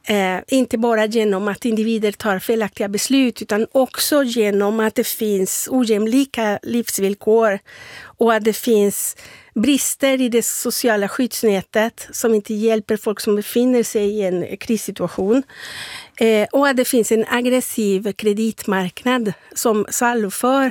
Inte bara genom att individer tar felaktiga beslut utan också genom att det finns ojämlika livsvillkor och att det finns brister i det sociala skyddsnätet som inte hjälper folk som befinner sig i en krissituation. Och att det finns en aggressiv kreditmarknad som saluför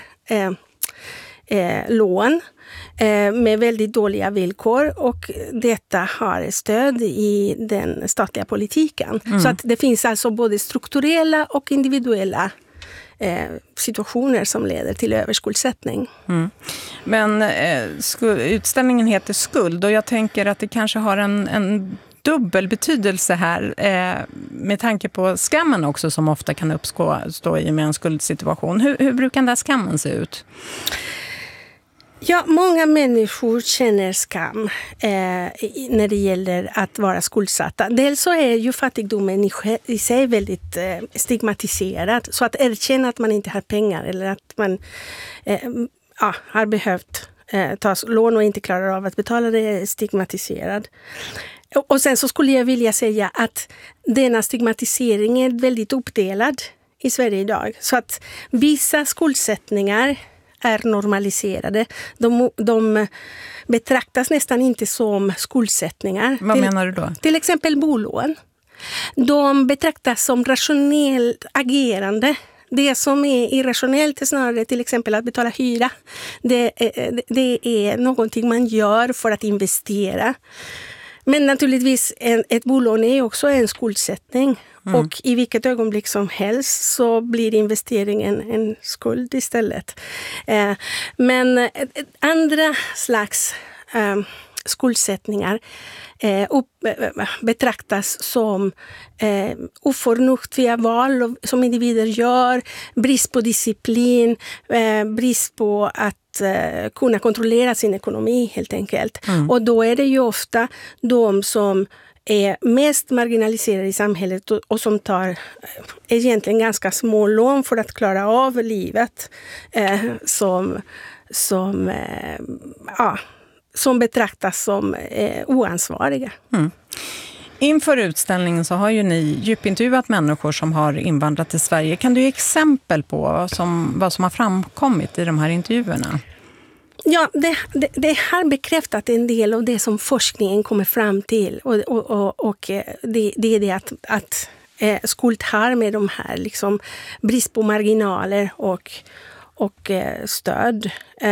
lån med väldigt dåliga villkor, och detta har stöd i den statliga politiken. Så att det finns alltså både strukturella och individuella situationer som leder till överskuldsättning. Men utställningen heter Skuld, och jag tänker att det kanske har en dubbel betydelse här med tanke på skammen också som ofta kan uppstå i med en skuldsituation. Hur brukar den där skammen se ut? Ja, många människor känner skam när det gäller att vara skuldsatta. Dels så är ju fattigdomen i sig väldigt stigmatiserad. Så att erkänna att man inte har pengar eller att man har behövt ta lån och inte klarar av att betala det är stigmatiserad. Och sen så skulle jag vilja säga att denna stigmatisering är väldigt uppdelad i Sverige idag. Så att vissa skuldsättningar är normaliserade. De betraktas nästan inte som skuldsättningar. Vad menar du då? Till exempel bolån. De betraktas som rationellt agerande. Det som är irrationellt är snarare till exempel att betala hyra. Det är någonting man gör för att investera. Men naturligtvis ett bolån är också en skuldsättning. Och i vilket ögonblick som helst så blir investeringen en skuld istället. Men andra slags skuldsättningar betraktas som oförnuftiga val som individer gör, brist på disciplin, brist på att kunna kontrollera sin ekonomi helt enkelt. Och då är det ju ofta de som är mest marginaliserade i samhället och som tar egentligen ganska små lån för att klara av livet som betraktas som oansvariga. Inför utställningen så har ju ni djupintervjuat människor som har invandrat till Sverige. Kan du ge exempel på vad som har framkommit i de här intervjuerna? Ja, det har bekräftat en del av det som forskningen kommer fram till. Och det är det att skuld har med de här liksom, brist på marginaler och stöd.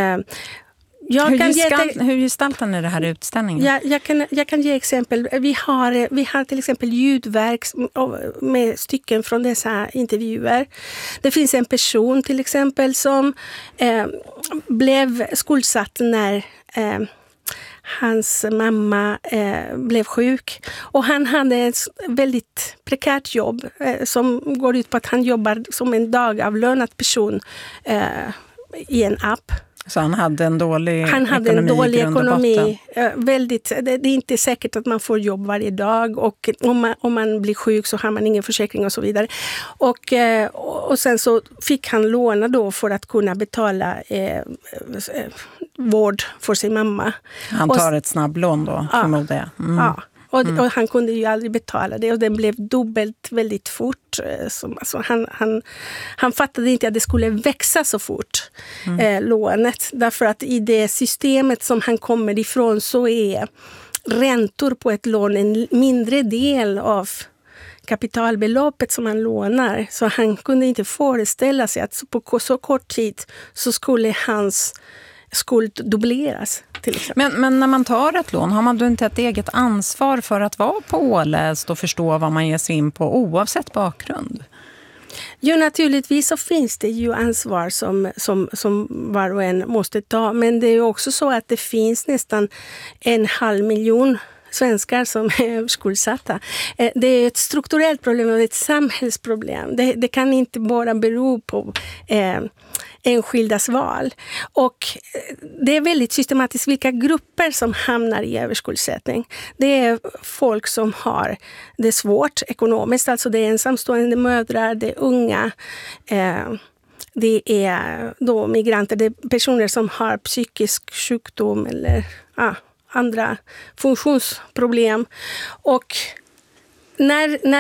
Hur gestaltar ni det här utställningen? Jag kan ge exempel. Vi har till exempel ljudverk med stycken från dessa intervjuer. Det finns en person till exempel som blev skuldsatt när hans mamma blev sjuk. Och han hade ett väldigt prekärt jobb som går ut på att han jobbar som en dagavlönad person i en app. Så han hade en dålig ekonomi. Det är inte säkert att man får jobb varje dag, och om man blir sjuk så har man ingen försäkring och så vidare. Och sen så fick han låna då för att kunna betala vård för sin mamma. Han tar ett snabblån då, förmodar jag. Ja. Och han kunde ju aldrig betala det, och den blev dubbelt väldigt fort. Alltså han fattade inte att det skulle växa så fort, lånet. Därför att i det systemet som han kommer ifrån så är räntor på ett lån en mindre del av kapitalbeloppet som han lånar. Så han kunde inte föreställa sig att på så kort tid så skulle hans skuld dubbleras. Men när man tar ett lån, har man då inte ett eget ansvar för att vara påläst och förstå vad man ger sig in på oavsett bakgrund? Jo, naturligtvis så finns det ju ansvar som var och en måste ta. Men det är ju också så att det finns nästan 500 000 svenskar som är överskuldsatta. Det är ett strukturellt problem och ett samhällsproblem. Det kan inte bara bero på enskildas val. Och det är väldigt systematiskt vilka grupper som hamnar i överskuldsättning. Det är folk som har det svårt ekonomiskt, alltså det är ensamstående mödrar, det är unga, det är då migranter, det är personer som har psykisk sjukdom eller andra funktionsproblem. Och när